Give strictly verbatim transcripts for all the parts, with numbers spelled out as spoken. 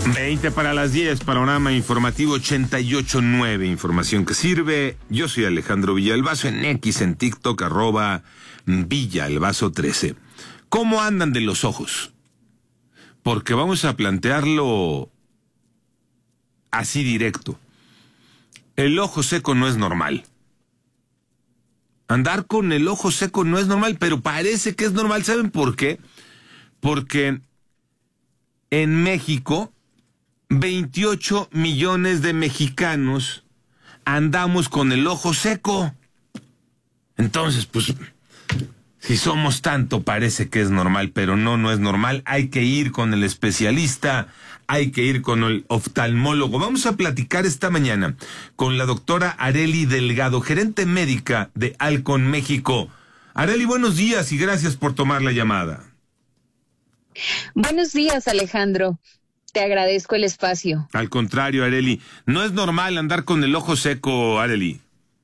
veinte para las diez, panorama informativo ochenta y ocho punto nueve, información que sirve. Yo soy Alejandro Villalbazo, en X, en TikTok, arroba Villalbazo trece. ¿Cómo andan de los ojos? Porque vamos a plantearlo así directo. El ojo seco no es normal. Andar con el ojo seco no es normal, pero parece que es normal. ¿Saben por qué? Porque en México, veintiocho millones de mexicanos andamos con el ojo seco. Entonces, pues, si somos tanto, parece que es normal, pero no, no es normal. Hay que ir con el especialista, hay que ir con el oftalmólogo. Vamos a platicar esta mañana con la doctora Arely Delgado, gerente médica de Alcon México. Arely, buenos días y gracias por tomar la llamada. Buenos días, Alejandro. Te agradezco el espacio. Al contrario, Arely, no es normal andar con el ojo seco, Arely.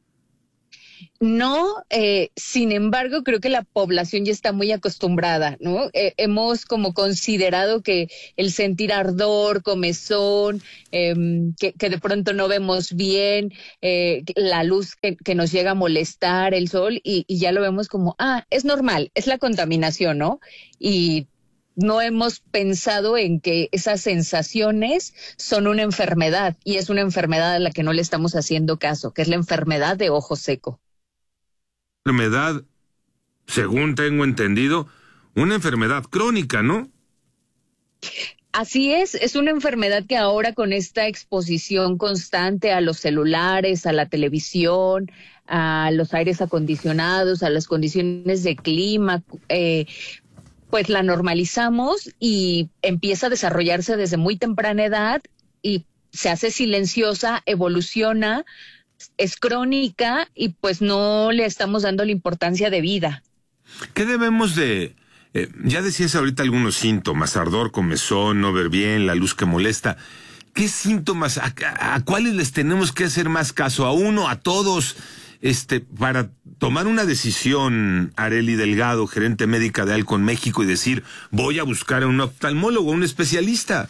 No, eh, sin embargo, creo que la población ya está muy acostumbrada, ¿no? Eh, hemos como considerado que el sentir ardor, comezón, eh, que, que de pronto no vemos bien, eh, la luz que, que nos llega a molestar, el sol, y, y ya lo vemos como, ah, es normal, es la contaminación, ¿no? Y no hemos pensado en que esas sensaciones son una enfermedad, y es una enfermedad a la que no le estamos haciendo caso, que es la enfermedad de ojo seco. Enfermedad, según tengo entendido, una enfermedad crónica, ¿no? Así es, es una enfermedad que ahora con esta exposición constante a los celulares, a la televisión, a los aires acondicionados, a las condiciones de clima, eh, pues la normalizamos y empieza a desarrollarse desde muy temprana edad y se hace silenciosa, evoluciona, es crónica y pues no le estamos dando la importancia de vida. ¿Qué debemos de...? Eh, ya decías ahorita algunos síntomas, ardor, comezón, no ver bien, la luz que molesta. ¿Qué síntomas, a, a, a cuáles les tenemos que hacer más caso? ¿A uno, a todos? Este, para tomar una decisión, Arely Delgado, gerente médica de Alcon México, y decir, voy a buscar a un oftalmólogo, a un especialista.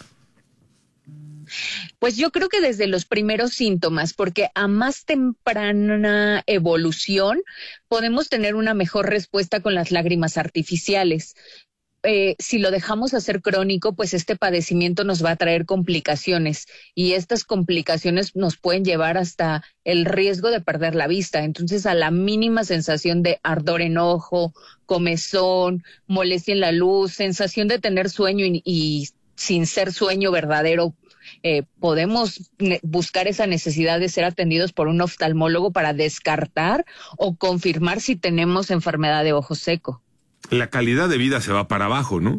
Pues yo creo que desde los primeros síntomas, porque a más temprana evolución podemos tener una mejor respuesta con las lágrimas artificiales. Eh, si lo dejamos hacer crónico, pues este padecimiento nos va a traer complicaciones y estas complicaciones nos pueden llevar hasta el riesgo de perder la vista. Entonces, a la mínima sensación de ardor en ojo, comezón, molestia en la luz, sensación de tener sueño y, y sin ser sueño verdadero, Eh, podemos ne- buscar esa necesidad de ser atendidos por un oftalmólogo para descartar o confirmar si tenemos enfermedad de ojo seco. La calidad de vida se va para abajo, ¿no?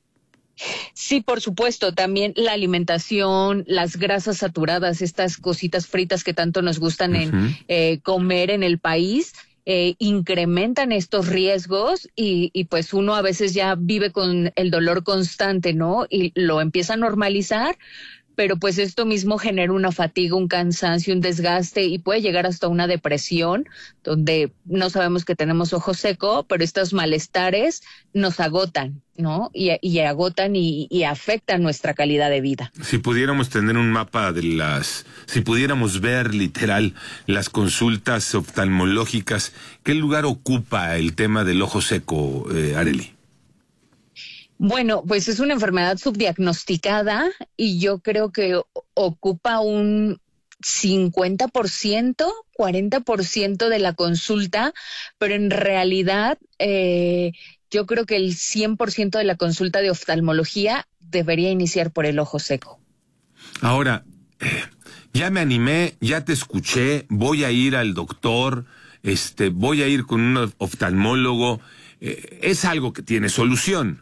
Sí, por supuesto, también la alimentación, las grasas saturadas, estas cositas fritas que tanto nos gustan Uh-huh. en eh, comer en el país, eh, incrementan estos riesgos y, y pues uno a veces ya vive con el dolor constante, ¿no? Y lo empieza a normalizar, pero pues esto mismo genera una fatiga, un cansancio, un desgaste y puede llegar hasta una depresión, donde no sabemos que tenemos ojo seco, pero estos malestares nos agotan, ¿no? Y, y agotan y, y afectan nuestra calidad de vida. Si pudiéramos tener un mapa de las... Si pudiéramos ver literal las consultas oftalmológicas, ¿qué lugar ocupa el tema del ojo seco, eh, Arely? Bueno, pues es una enfermedad subdiagnosticada y yo creo que ocupa un cincuenta por ciento, cuarenta por ciento de la consulta, pero en realidad eh, yo creo que el cien por ciento de la consulta de oftalmología debería iniciar por el ojo seco. Ahora, eh, ya me animé, ya te escuché, voy a ir al doctor, este, voy a ir con un oftalmólogo, eh, es algo que tiene solución.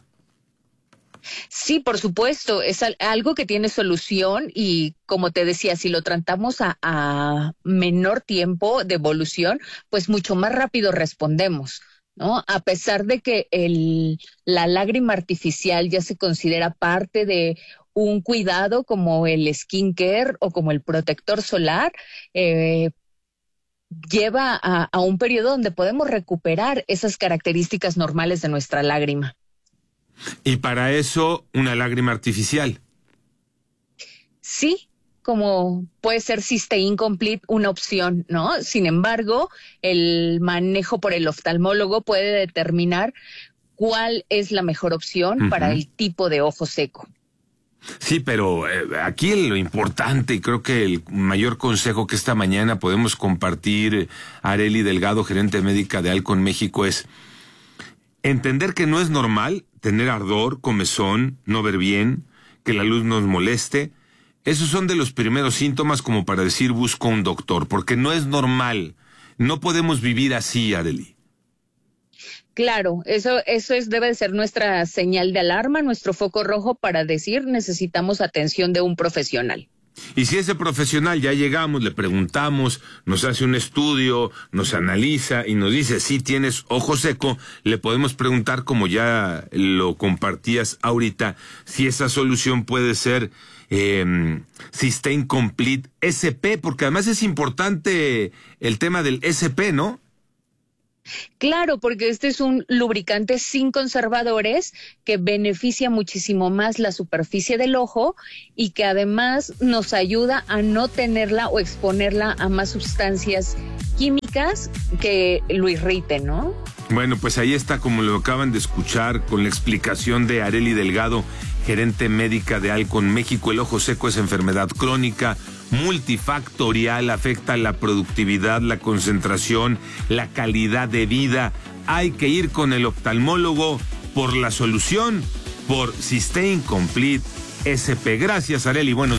Sí, por supuesto, es al- algo que tiene solución y como te decía, si lo tratamos a, a menor tiempo de evolución, pues mucho más rápido respondemos, ¿no? A pesar de que el, la lágrima artificial ya se considera parte de un cuidado como el skincare o como el protector solar, eh, lleva a, a un periodo donde podemos recuperar esas características normales de nuestra lágrima. Y para eso, una lágrima artificial. sí, como puede ser Cysteine Complete una opción, ¿no? Sin embargo, el manejo por el oftalmólogo puede determinar cuál es la mejor opción uh-huh. para el tipo de ojo seco. Sí, pero eh, aquí lo importante y creo que el mayor consejo que esta mañana podemos compartir, Arely Delgado, gerente médica de Alcon México, es entender que no es normal tener ardor, comezón, no ver bien, que la luz nos moleste. Esos son de los primeros síntomas como para decir busco un doctor, porque no es normal. No podemos vivir así, Arely. Claro, eso, eso es, debe de ser nuestra señal de alarma, nuestro foco rojo para decir necesitamos atención de un profesional. Y si ese profesional ya llegamos, le preguntamos, nos hace un estudio, nos analiza y nos dice sí tienes ojo seco, le podemos preguntar, como ya lo compartías ahorita, si esa solución puede ser eh, Cysteine Complete S P, porque además es importante el tema del S P, ¿no? Claro, porque este es un lubricante sin conservadores que beneficia muchísimo más la superficie del ojo y que además nos ayuda a no tenerla o exponerla a más sustancias químicas que lo irriten, ¿no? Bueno, pues ahí está, como lo acaban de escuchar, con la explicación de Arely Delgado, gerente médica de Alcon México. El ojo seco es enfermedad crónica, multifactorial, afecta la productividad, la concentración, la calidad de vida. Hay que ir con el oftalmólogo por la solución, por Cysteine Complete S P. Gracias, Arely. Bueno.